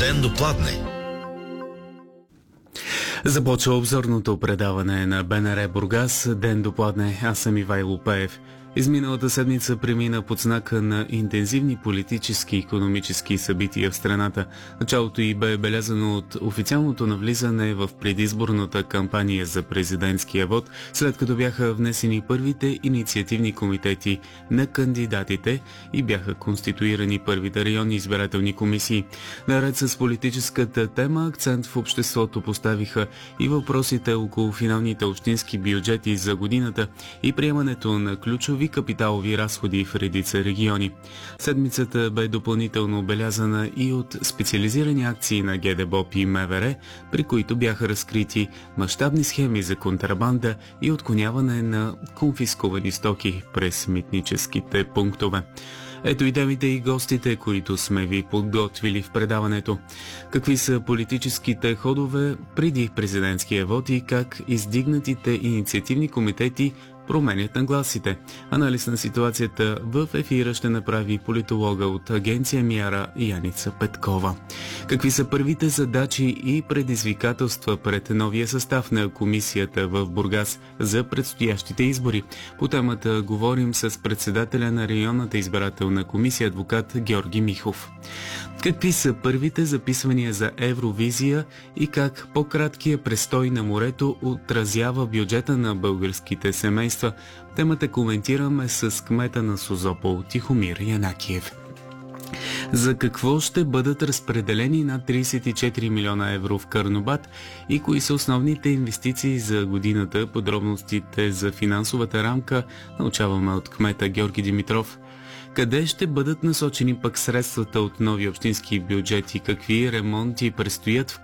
Ден допладне. Започва обзорното предаване на БНР Бургас. Ден допладне. Аз съм Ивайло Пеев. Изминалата седмица премина под знака на интензивни политически и икономически събития в страната. Началото й бе белязано от официалното навлизане в предизборната кампания за президентския вод, след като бяха внесени първите инициативни комитети на кандидатите и бяха конституирани първите районни избирателни комисии. Наред с политическата тема, акцент в обществото поставиха и въпросите около финалните общински бюджети за годината и приемането на ключови капиталови разходи в редица региони. Седмицата бе допълнително обелязана и от специализирани акции на ГДБОП и МВР, при които бяха разкрити мащабни схеми за контрабанда и отклоняване на конфискувани стоки през митническите пунктове. Ето и темите и гостите, които сме ви подготвили в предаването. Какви са политическите ходове преди президентския вод и как издигнатите инициативни комитети променят нагласите? Анализ на ситуацията в ефира ще направи политолога от агенция Миара Яница Петкова. Какви са първите задачи и предизвикателства пред новия състав на комисията в Бургас за предстоящите избори? По темата говорим с председателя на районната избирателна комисия адвокат Георги Михов. Какви са първите записвания за Евровизия и как по-краткият престой на морето отразява бюджета на българските семейства? Темата коментираме с кмета на Созопол Тихомир Янакиев. За какво ще бъдат разпределени над 34 милиона евро в Карнобат и кои са основните инвестиции за годината? Подробностите за финансовата рамка научаваме от кмета Георги Димитров. Къде ще бъдат насочени пък средствата от нови общински бюджети? Какви ремонти предстоят в